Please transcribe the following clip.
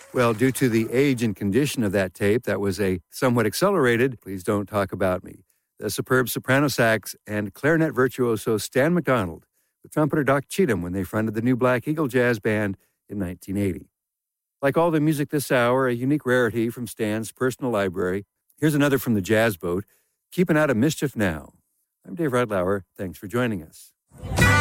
Well, due to the age and condition of that tape, that was a somewhat accelerated Please Don't Talk About Me. The superb soprano sax and clarinet virtuoso Stan McDonald, with trumpeter Doc Cheatham when they fronted the new Black Eagle Jazz Band in 1980. Like all the music this hour, a unique rarity from Stan's personal library. Here's another from the Jazz Boat, Keeping Out of Mischief Now. I'm Dave Redlauer. Thanks for joining us.